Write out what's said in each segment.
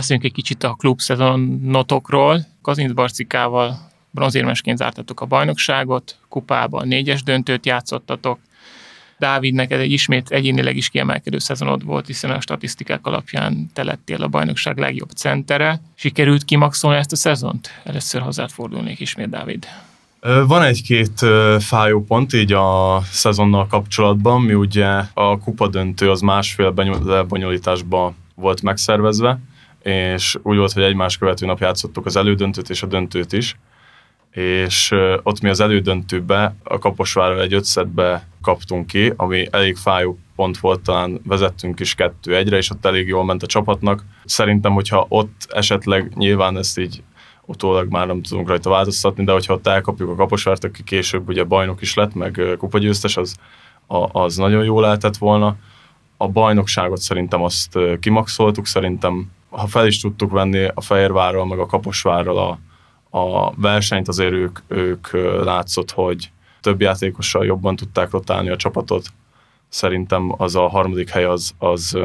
Beszéljünk egy kicsit a klub szezonotokról. Kazinc Barcikával bronzérmesként zártatok a bajnokságot, kupában 4-es döntőt játszottatok. Dávid, neked egy ismét egyénileg is kiemelkedő szezonod volt, hiszen a statisztikák alapján te lettél a bajnokság legjobb centere. Sikerült kimaxolni ezt a szezont? Először hozzád fordulnék ismét, Dávid. Van egy-két fájó pont így a szezonnal kapcsolatban, mi ugye a kupadöntő az másfél lebonyolításban volt megszervezve, és úgy volt, hogy egymás követő nap játszottuk az elődöntőt és a döntőt is, és ott mi az elődöntőbe a Kaposvárral egy 5-szettbe kaptunk ki, ami elég fájó pont volt, talán vezettünk is 2-1-re, és ott elég jól ment a csapatnak. Szerintem, hogyha ott esetleg nyilván ezt így utólag már nem tudunk rajta változtatni, de hogyha ott elkapjuk a Kaposvárt, aki később ugye bajnok is lett, meg kupagyőztes, az nagyon jól lehetett volna. A bajnokságot szerintem azt kimaxoltuk, szerintem ha fel is tudtuk venni a Fehérvárral, meg a Kaposvárral a versenyt, azért ők látszott, hogy több játékossal jobban tudták rotálni a csapatot. Szerintem az a harmadik hely az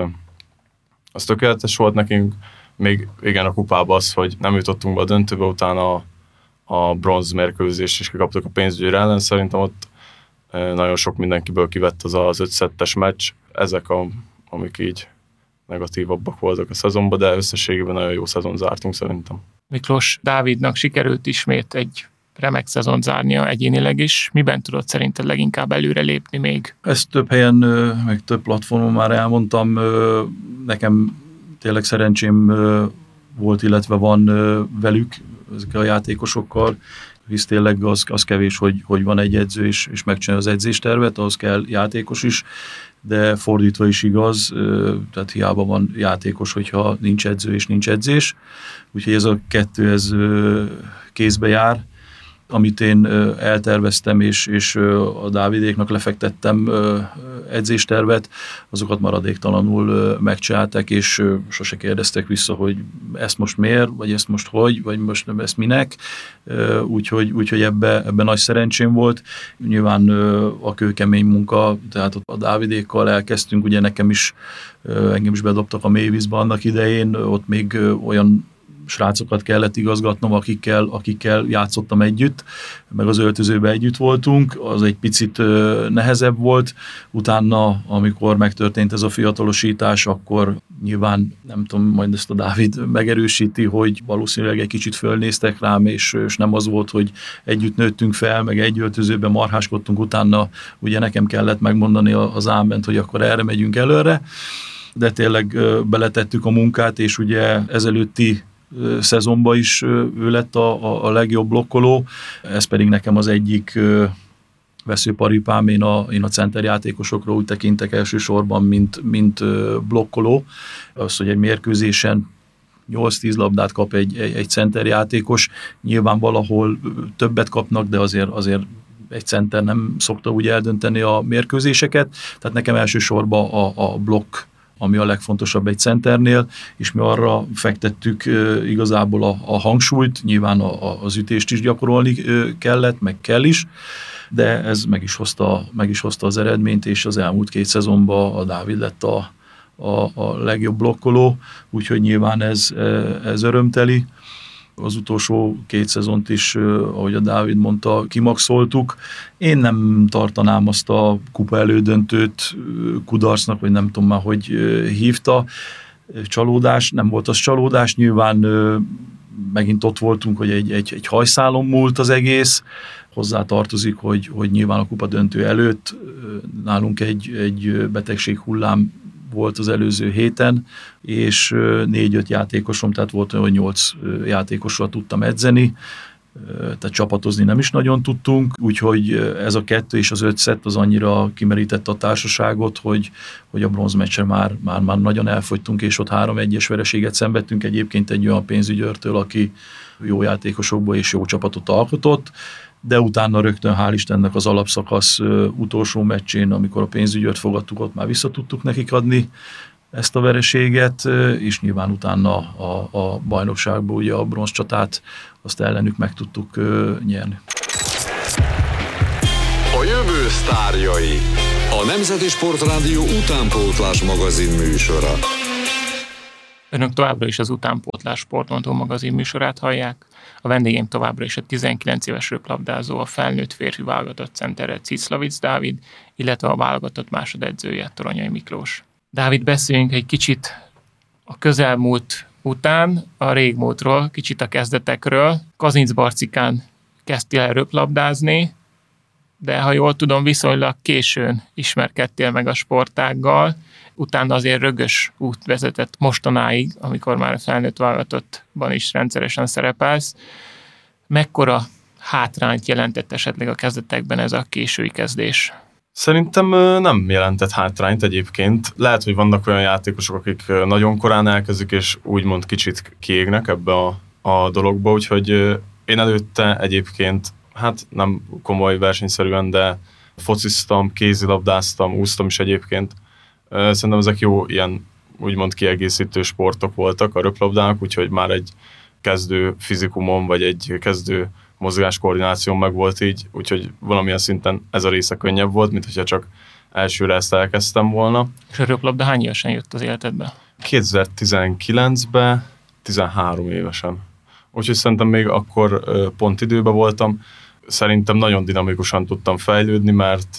tökéletes volt nekünk. Még igen, a kupában az, hogy nem jutottunk be a döntőbe, utána a bronz mérkőzést is kikaptuk a pénzügyőr ellen. Szerintem ott nagyon sok mindenkiből kivett az 5-szettes meccs. Ezek amik így negatívabbak voltak a szezonban, de összességében nagyon jó szezon zártunk szerintem. Miklós, Dávidnak sikerült ismét egy remek szezon zárnia egyénileg is. Miben tudod szerinted leginkább előrelépni még? Ezt több helyen, meg több platformon már elmondtam. Nekem tényleg szerencsém volt, illetve van velük, ezekkel a játékosokkal, hisz tényleg az kevés, hogy van egy edző és megcsinálja az edzéstervet, ahhoz kell játékos is, de fordítva is igaz, tehát hiába van játékos, hogyha nincs edző és nincs edzés. Úgyhogy ez a kettő ez kézbe jár, amit én elterveztem, és a Dávidéknak lefektettem edzéstervet, azokat maradéktalanul megcsinálták, és sose kérdeztek vissza, hogy ezt most miért, vagy ezt most hogy, vagy most ezt minek, úgyhogy ebben nagy szerencsém volt. Nyilván a kőkemény munka, tehát a Dávidékkal elkezdtünk, ugye engem is bedobtak a mélyvízbe annak idején, ott még olyan srácokat kellett igazgatnom, akikkel játszottam együtt, meg az öltözőben együtt voltunk, az egy picit nehezebb volt. Utána, amikor megtörtént ez a fiatalosítás, akkor nyilván, nem tudom, majd ezt a Dávid megerősíti, hogy valószínűleg egy kicsit fölnéztek rám, és nem az volt, hogy együtt nőttünk fel, meg egy öltözőben marháskodtunk, utána ugye nekem kellett megmondani az áment, hogy akkor erre megyünk előre, de tényleg beletettük a munkát, és ugye ezelőtti szezonban is ő lett a legjobb blokkoló, ez pedig nekem az egyik veszőparipám, én a centerjátékosokról úgy tekintek elsősorban, mint blokkoló. Az, hogy egy mérkőzésen 8-10 labdát kap egy centerjátékos, nyilván valahol többet kapnak, de azért egy center nem szokta úgy eldönteni a mérkőzéseket, tehát nekem elsősorban a blokk, ami a legfontosabb egy centernél, és mi arra fektettük igazából a hangsúlyt, nyilván az ütést is gyakorolni kellett, meg kell is, de ez meg is hozta az eredményt, és az elmúlt 2 szezonban a Dávid lett a legjobb blokkoló, úgyhogy nyilván ez örömteli. Az utolsó 2 szezont is, ahogy a Dávid mondta, kimaxoltuk. Én nem tartanám azt a kupa elődöntőt kudarcnak, vagy nem tudom már, hogy hívta. Csalódás, nem volt az csalódás, nyilván megint ott voltunk, hogy egy hajszálon múlt az egész. Hozzá tartozik, hogy nyilván a kupa döntő előtt nálunk egy betegség hullám volt az előző héten, és 4-5 játékosom, tehát volt olyan, hogy 8 játékosra tudtam edzeni, tehát csapatozni nem is nagyon tudtunk, úgyhogy ez a 2 és az 5 szett az annyira kimerítette a társaságot, hogy a bronzmeccsre már nagyon elfogytunk, és ott 3-1-es vereséget szenvedtünk egyébként egy olyan pénzügyőrtől, aki jó játékosokból és jó csapatot alkotott, de utána rögtön hál' Istennek az alapszakasz utolsó meccsén, amikor a pénzügyőrt fogadtuk, ott már vissza tudtuk nekik adni ezt a vereséget, és nyilván utána a bajnokságban ugye a bronzcsatát azt ellenük meg tudtuk nyerni. A jövő sztárjai. A Nemzeti Sportrádió utánpótlás magazin műsora. Önök továbbra is az utánpótlás Utánpótlás Sportoló magazin műsorát hallják. A vendégem továbbra is a 19 éves röplabdázó, a felnőtt férfi válogatott centere Ciclavics Dávid, illetve a válogatott másodedzője Toronyai Miklós. Dávid, beszéljünk egy kicsit a közelmúlt után, a régmúltról, kicsit a kezdetekről. Kazincbarcikán kezdtél el röplabdázni, de ha jól tudom, viszonylag későn ismerkedtél meg a sportággal, utána azért rögös út vezetett mostanáig, amikor már a felnőtt válogatottban is rendszeresen szerepelsz. Mekkora hátrányt jelentett esetleg a kezdetekben ez a késői kezdés? Szerintem nem jelentett hátrányt egyébként. Lehet, hogy vannak olyan játékosok, akik nagyon korán elkezdik, és úgymond kicsit kiégnek ebbe a dologba, úgyhogy én előtte egyébként, hát nem komoly versenyszerűen, de fociztam, kézilabdáztam, úsztam is egyébként. Szerintem ezek jó ilyen úgymond kiegészítő sportok voltak a röplabdának, úgyhogy már egy kezdő fizikumon, vagy egy kezdő mozgáskoordináció meg volt így, úgyhogy valamilyen szinten ez a része könnyebb volt, mint hogyha csak elsőre ezt elkezdtem volna. És a röplabda hány évesen jött az életedbe? 2019-ben 13 évesen. Úgyhogy szerintem még akkor pont időben voltam. Szerintem nagyon dinamikusan tudtam fejlődni, mert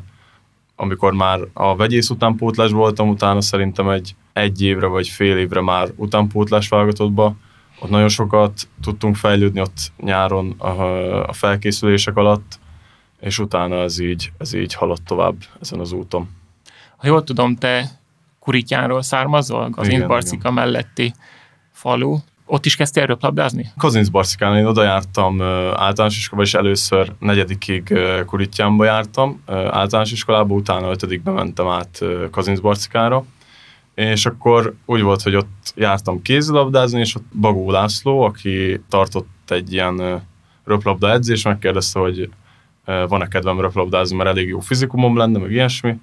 amikor már a vegyész utánpótlás voltam, utána szerintem egy évre vagy fél évre már utánpótlás válogatottba. Ott nagyon sokat tudtunk fejlődni ott nyáron a felkészülések alatt, és utána ez így haladt tovább ezen az úton. Ha jól tudom, te Kurityánról származol, Kazincbarcika melletti falu. Ott is kezdtél röplabdázni? Kazincbarcikán én oda jártam általános iskolába, és először 4. Kurityánba jártam általános iskolába, utána 5. mentem át Kazincbarcikára. És akkor úgy volt, hogy ott jártam kézilabdázni, és ott Bagó László, aki tartott egy ilyen röplabda edzés, megkérdezte, hogy van-e kedvem röplabdázni, mert elég jó fizikumom lenne, meg ilyesmi.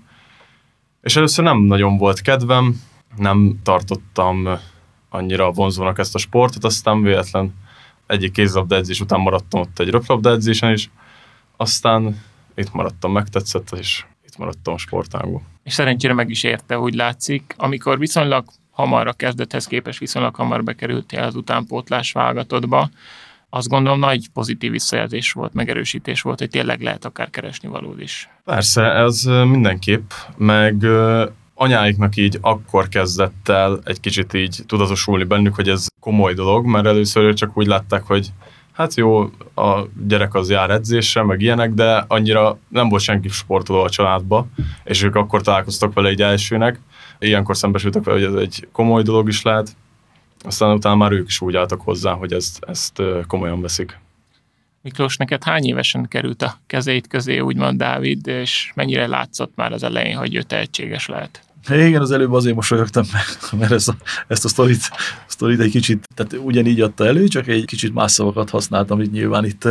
És először nem nagyon volt kedvem, nem tartottam annyira vonzónak ezt a sportot, aztán véletlen egyik kézilabda edzés után maradtam ott egy röplabda edzésen is, aztán itt maradtam, megtetszett, és itt maradtam a sportágban. És szerencsére meg is érte, úgy látszik. Amikor viszonylag hamar a kezdethez képest viszonylag hamar bekerültél az utánpótlás válogatottba, azt gondolom nagy pozitív visszajelzés volt, megerősítés volt, hogy tényleg lehet akár keresni valód is. Persze, ez mindenképp, meg anyáiknak így akkor kezdett el egy kicsit így tudatosulni bennük, hogy ez komoly dolog, mert először csak úgy látták, hogy hát jó, a gyerek az jár edzésre, meg ilyenek, de annyira nem volt senki sportoló a családba, és ők akkor találkoztak vele egy elsőnek. Ilyenkor szembesültek vele, hogy ez egy komoly dolog is lehet. Aztán utána már ők is úgy álltak hozzá, hogy ezt komolyan veszik. Miklós, neked hány évesen került a kezeid közé, úgymond Dávid, és mennyire látszott már az elején, hogy ő tehetséges lehet? Igen, az előbb azért mosolyogtam meg, mert ezt a sztorit egy kicsit, tehát ugyanígy adta elő, csak egy kicsit más szavakat használtam, amit nyilván itt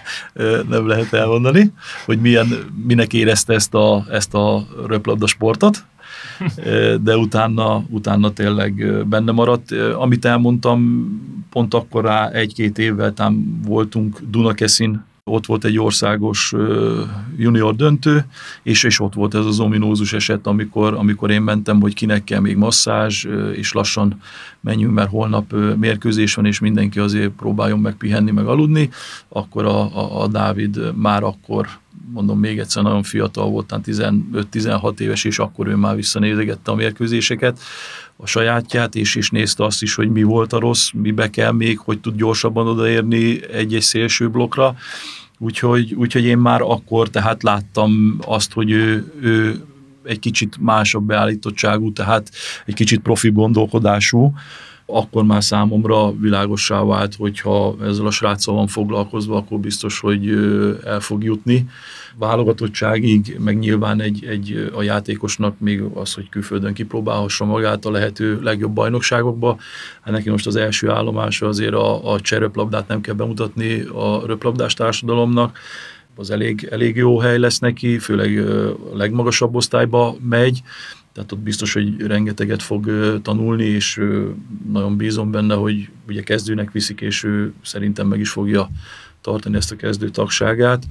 nem lehet elmondani, hogy minek érezte ezt a röplabda sportot, de utána tényleg benne maradt. Amit elmondtam, pont akkor rá 1-2 évvel voltunk Dunakeszin, ott volt egy országos junior döntő, és ott volt ez az ominózus eset, amikor én mentem, hogy kinek kell még masszázs, és lassan menjünk, mert holnap mérkőzés van, és mindenki azért próbáljon meg pihenni, meg aludni. Akkor a Dávid már akkor, mondom még egyszer, nagyon fiatal volt, 15-16 éves, és akkor ő már visszanézegette a mérkőzéseket, a sajátját, és nézte azt is, hogy mi volt a rossz, mibe kell még, hogy tud gyorsabban odaérni egy szélső blokkra. Úgyhogy én már akkor tehát láttam azt, hogy ő egy kicsit másabb beállítottságú, tehát egy kicsit profi gondolkodású, akkor már számomra világossá vált, hogyha ezzel a sráccal van foglalkozva, akkor biztos, hogy el fog jutni válogatottságig, meg nyilván a játékosnak még az, hogy külföldön kipróbálhassa magát a lehető legjobb bajnokságokba. Hát neki most az első állomása azért a cseh röplabdát nem kell bemutatni a röplabdás társadalomnak, az elég jó hely lesz neki, főleg a legmagasabb osztályba megy, tehát ott biztos, hogy rengeteget fog tanulni, és nagyon bízom benne, hogy ugye kezdőnek viszik, és ő szerintem meg is fogja tartani ezt a kezdő tagságát.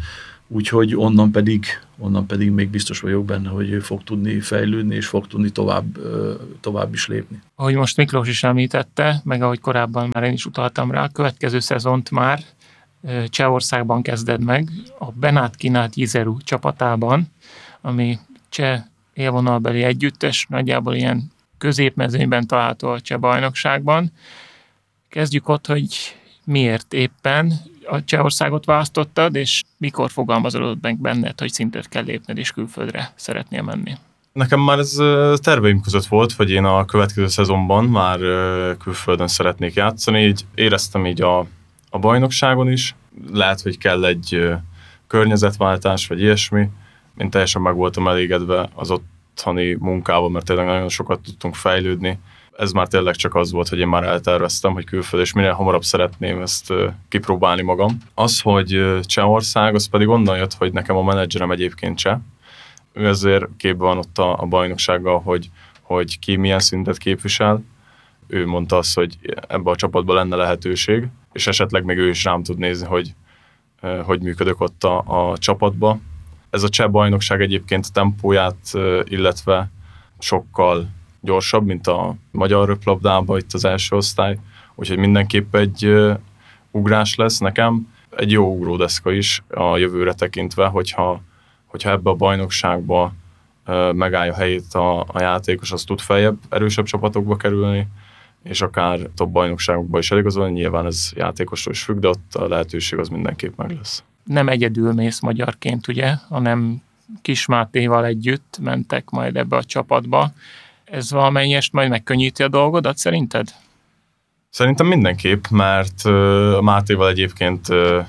úgyhogy onnan pedig még biztos vagyok benne, hogy ő fog tudni fejlődni, és fog tudni tovább is lépni. Ahogy most Miklós is említette, meg ahogy korábban már én is utaltam rá, a következő szezont már Csehországban kezded meg, a Benát Kinát Jizeru csapatában, ami cseh élvonalbeli együttes, nagyjából ilyen középmezőnyben található a cseh bajnokságban. Kezdjük ott, hogy miért éppen a Csehországot választottad, és mikor fogalmazódott meg benned, hogy szintet kell lépned, és külföldre szeretnél menni? Nekem már ez terveim között volt, hogy én a következő szezonban már külföldön szeretnék játszani, így éreztem így a bajnokságon is. Lehet, hogy kell egy környezetváltás, vagy ilyesmi. Én teljesen meg voltam elégedve az otthoni munkával, mert tényleg nagyon sokat tudtunk fejlődni. Ez már tényleg csak az volt, hogy én már elterveztem, hogy külföldön, és minél hamarabb szeretném ezt kipróbálni magam. Az, hogy Csehország, az pedig onnan jött, hogy nekem a menedzserem egyébként cseh. Ő ezért képben van ott a bajnoksággal, hogy ki milyen szintet képvisel. Ő mondta azt, hogy ebbe a csapatban lenne lehetőség, és esetleg még ő is rám tud nézni, hogy működök ott a csapatba. Ez a cseh bajnokság egyébként tempóját, illetve sokkal gyorsabb, mint a magyar röplabdában itt az első osztály, úgyhogy mindenképp egy ugrás lesz nekem. Egy jó ugródeszka is a jövőre tekintve, hogyha ebbe a bajnokságba megállja helyét a játékos, az tud feljebb, erősebb csapatokba kerülni, és akár top bajnokságokba is eligazolni. Nyilván ez játékostól is függ, de ott a lehetőség az mindenképp meg lesz. Nem egyedül mész magyarként, ugye, hanem Kis Mátéval együtt mentek majd ebbe a csapatba. Ez valamennyest majd megkönnyíti a dolgodat szerinted? Szerintem mindenképp, mert Mátéval egyébként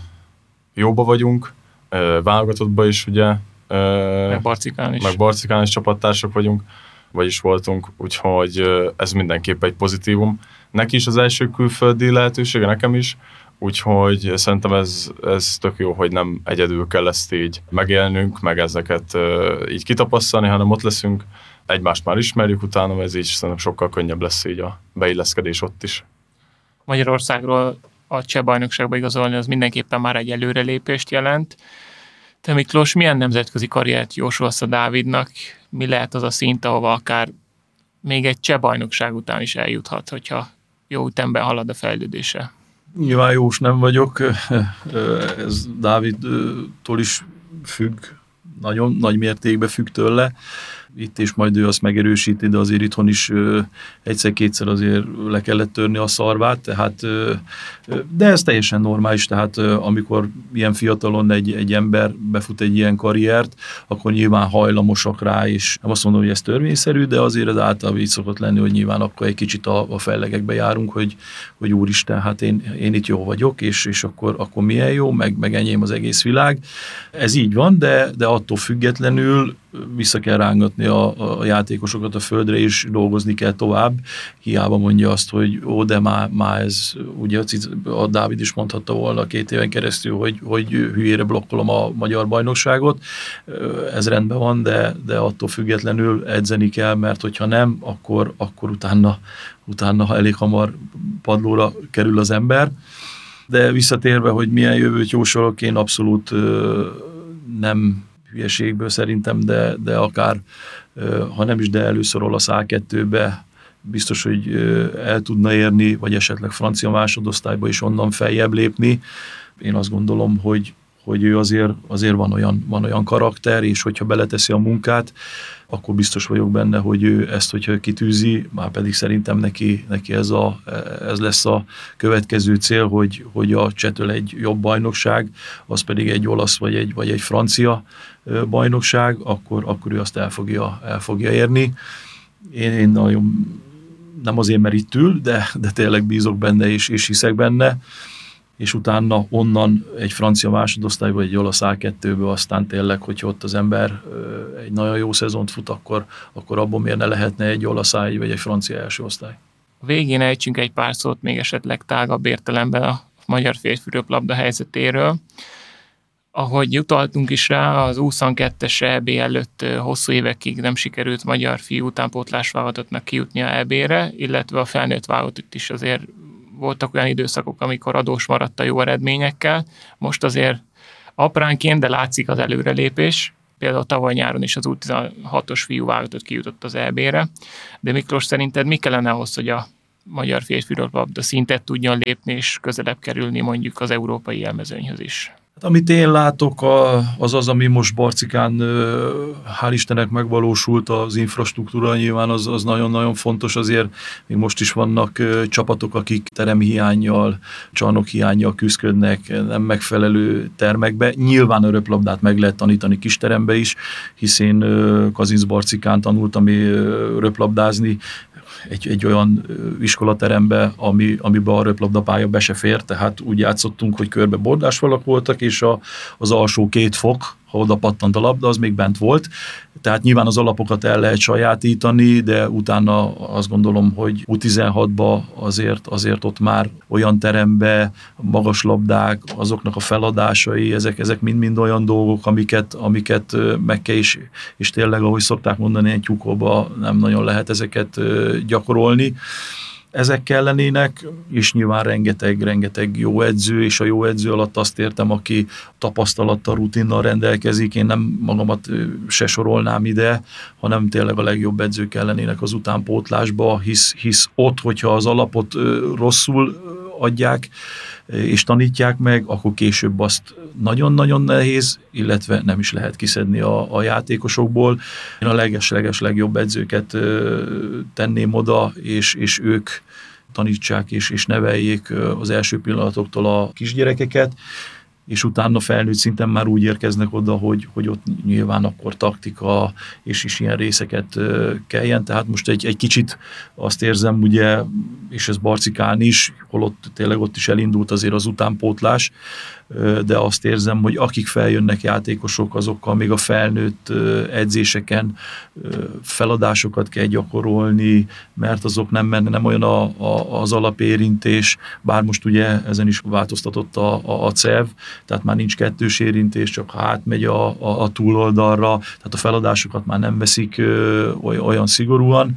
jóba vagyunk, válogatottban is ugye, meg Barcikán is. Meg Barcikán is csapattársak vagyunk, vagyis voltunk, úgyhogy ez mindenképp egy pozitívum. Neki is az első külföldi lehetősége, nekem is, úgyhogy szerintem ez tök jó, hogy nem egyedül kell ezt így megélnünk, meg ezeket így kitapasztalni, hanem ott leszünk, egymást már ismerjük utána, ez így szerintem sokkal könnyebb lesz így a beilleszkedés ott is. Magyarországról a cseh bajnokságba igazolni, az mindenképpen már egy előrelépést jelent. Te Miklós, milyen nemzetközi karriert jósolsz a Dávidnak? Mi lehet az a szint, ahova akár még egy cseh bajnokság után is eljuthat, hogyha jó ütemben halad a fejlődése? Nyilván jós nem vagyok, ez Dávidtól is függ, nagyon nagy mértékben függ tőle. Itt és majd ő azt megerősíti, de azért itthon is egyszer-kétszer azért le kellett törni a szarvát, tehát, de ez teljesen normális, tehát amikor ilyen fiatalon egy ember befut egy ilyen karriert, akkor nyilván hajlamosak rá, és nem azt mondom, hogy ez törvényszerű, de azért az általában így szokott lenni, hogy nyilván akkor egy kicsit a fellegekbe járunk, hogy úristen, hát én itt jó vagyok, és akkor milyen jó, meg enyém az egész világ. Ez így van, de attól függetlenül vissza kell rángatni a játékosokat a földre, és dolgozni kell tovább. Hiába mondja azt, hogy de már ez, ugye a Dávid is mondhatta volna 2 éven keresztül, hogy hülyére blokkolom a magyar bajnokságot. Ez rendben van, de attól függetlenül edzeni kell, mert hogyha nem, akkor utána elég hamar padlóra kerül az ember. De visszatérve, hogy milyen jövőt jósolok, én abszolút nem hülyeségből szerintem, de akár, ha nem is, de előszorol a A2-be, biztos, hogy el tudna érni, vagy esetleg francia másodosztályba is onnan feljebb lépni. Én azt gondolom, hogy ő azért van olyan karakter, és hogyha beleteszi a munkát, akkor biztos vagyok benne, hogy ő ezt, hogyha kitűzi, már pedig szerintem neki ez lesz a következő cél, hogy a Csehtől egy jobb bajnokság, az pedig egy olasz vagy egy francia bajnokság, akkor ő azt el fogja érni. Én nagyon nem azért, mert itt ül, de tényleg bízok benne, és hiszek benne, és utána onnan egy francia másodosztályba, egy olasz A2-ből, aztán tényleg, hogyha ott az ember egy nagyon jó szezont fut, akkor abban miért ne lehetne egy olasz A1 vagy egy francia első osztály. A végén ejtsünk egy pár szót még esetleg tágabb értelemben a magyar férfi röplabda helyzetéről. Ahogy utaltunk is rá, az U22-es EB előtt hosszú évekig nem sikerült magyar fiú utánpótlás válogatottnak kijutnia EB-re, illetve a felnőtt válogatott is azért voltak olyan időszakok, amikor adós maradt a jó eredményekkel. Most azért Apránként, de látszik az előrelépés. Például tavaly nyáron is az U16-os fiú válogatott kijutott az EB-re. De Miklós, szerinted mi kellene ahhoz, hogy a magyar férfi röplabda szintet tudjon lépni és közelebb kerülni mondjuk az európai élmezőnyhöz is? Hát, amit én látok, az, ami most Barcikán hál' Istennek megvalósult, az infrastruktúra nyilván az nagyon-nagyon fontos, azért még most is vannak csapatok, akik teremhiánnyal, csarnokhiánnyal küzdködnek, nem megfelelő termekbe. Nyilván a röplabdát meg lehet tanítani kisterembe is, hiszen Kazincbarcikán tanultam röplabdázni, egy olyan iskolaterembe, amiben a röplabdapálya be se fér, tehát úgy játszottunk, hogy körbe bordásfalak voltak, és az alsó 2 fok, ha oda pattant a labda, az még bent volt. Tehát nyilván az alapokat el lehet sajátítani, de utána azt gondolom, hogy U16-ba azért ott már olyan terembe, magas labdák, azoknak a feladásai, ezek mind olyan dolgok, amiket meg kell és tényleg, ahogy szokták mondani, egy tyúkóba nem nagyon lehet ezeket gyakorolni. Ezek kellenének, és nyilván rengeteg jó edző, és a jó edző alatt azt értem, aki tapasztalattal, rutinnal rendelkezik. Én nem magamat se sorolnám ide, hanem tényleg a legjobb edzők kellenének az utánpótlásba, hisz ott, hogyha az alapot rosszul adják, és tanítják meg, akkor később azt nagyon-nagyon nehéz, illetve nem is lehet kiszedni a játékosokból. Én a leges legjobb edzőket tenném oda, és ők tanítsák és neveljék az első pillanatoktól a kisgyerekeket, és utána felnőtt szinten már úgy érkeznek oda, hogy ott nyilván akkor taktika és is ilyen részeket kelljen. Tehát most egy kicsit azt érzem, ugye, és ez Barcikán is, holott tényleg ott is elindult azért az utánpótlás, de azt érzem, hogy akik feljönnek játékosok, azokkal még a felnőtt edzéseken feladásokat kell gyakorolni, mert azok nem olyan az alapérintés, bár most ugye ezen is változtatott a CEV, tehát már nincs kettős érintés, csak ha átmegy a túloldalra, tehát a feladásokat már nem veszik olyan szigorúan,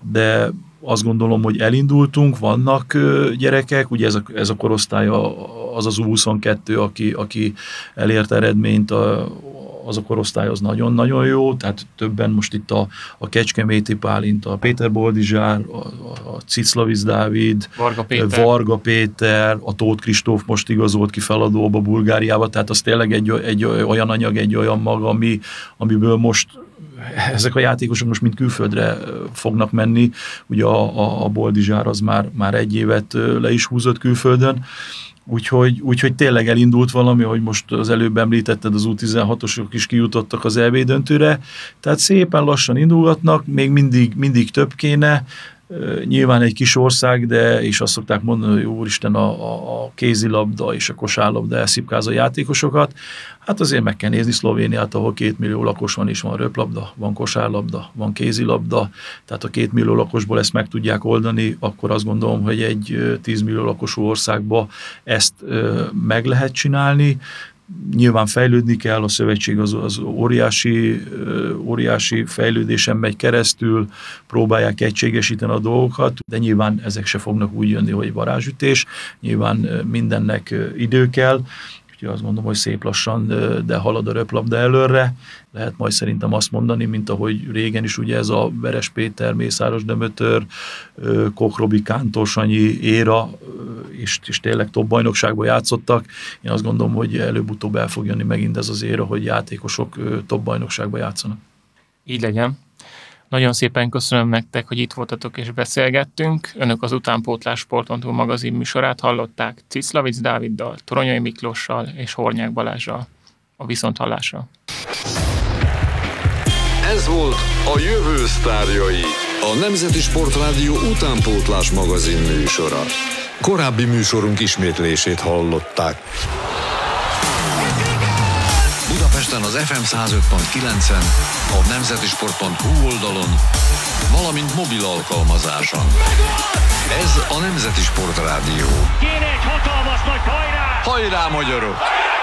de azt gondolom, hogy elindultunk, vannak gyerekek, ugye ez a korosztály az U22, aki elért eredményt, az a korosztály az nagyon-nagyon jó, tehát többen most itt a Kecskeméti Pálint, a Péter Boldizsár, a Ciclavic Dávid, Varga Péter, a Tóth Kristóf most igazolt ki feladóba Bulgáriába, tehát az tényleg egy olyan anyag, egy olyan mag, amiből most ezek a játékosok most mind külföldre fognak menni, ugye a Boldizsár az már 1 évet le is húzott külföldön, úgyhogy tényleg elindult valami, hogy most az előbb említetted, az U16-osok is kijutottak az EB döntőre, tehát szépen lassan indulgatnak, még mindig több kéne, nyilván egy kis ország, de és azt szokták mondani, hogy úristen, a kézilabda és a kosárlabda elszipkáz a játékosokat. Hát azért meg kell nézni Szlovéniát, ahol 2 millió lakos van, és van röplabda, van kosárlabda, van kézilabda, tehát a 2 millió lakosból ezt meg tudják oldani, akkor azt gondolom, hogy egy 10 millió lakosú országba ezt meg lehet csinálni. Nyilván fejlődni kell, a szövetség az óriási fejlődésen megy keresztül, próbálják egységesíteni a dolgokat, de nyilván ezek se fognak úgy jönni, hogy varázsütés, nyilván mindennek idő kell, úgyhogy azt mondom, hogy szép lassan, de halad a röplabda előre. Lehet majd szerintem azt mondani, mint ahogy régen is ugye ez a Veres Péter, Mészáros Dömötör, Koch Robi, Kántor Sanyi éra, és tényleg top bajnokságban játszottak. Én azt gondolom, hogy előbb-utóbb el fog jönni megint ez az éra, hogy játékosok top bajnokságban játszanak. Így legyen. Nagyon szépen köszönöm nektek, hogy itt voltatok és beszélgettünk. Önök az Utánpótlás Sport.hu magazin műsorát hallották Ciclavic Dáviddal, Toronyai Miklóssal és Hornyák Balázsral. A viszonthallásra. Ez volt a Jövő sztárjai, a Nemzeti Sportrádió Utánpótlás magazin műsora. Korábbi műsorunk ismétlését hallották. Budapesten az FM 105.9-en, a nemzetisport.hu oldalon, valamint mobil alkalmazáson. Ez a Nemzeti Sportrádió. Kéne egy hatalmas nagy hajrá! Hajrá, magyarok!